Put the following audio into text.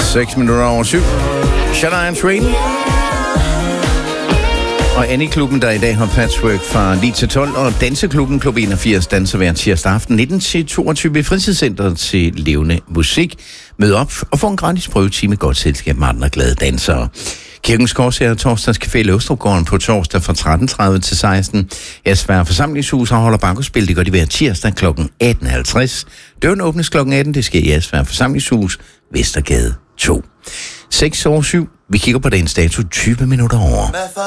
6 minutter over 7. Shania Twain. Og Annie-klubben, der i dag har patchwork fra 9 til 12, og Danseklubben, Klub 81, danser hver tirsdag aften 19 til 22 i Fritidscenteret til levende musik. Mød op og få en gratis prøvetime med godt selskab med andre glade dansere. Kirkens Korshær torsdagscafé i Løvstrupgården på torsdag fra 13.30 til 16. Esbjerg Forsamlingshus afholder bankospil. Det gør de hver tirsdag kl. 18.50. Døren åbnes kl. 18. Det sker i Esbjerg Forsamlingshus, Vestergade 2. 6 over 7. Vi kigger på dagens dato 20 minutter over.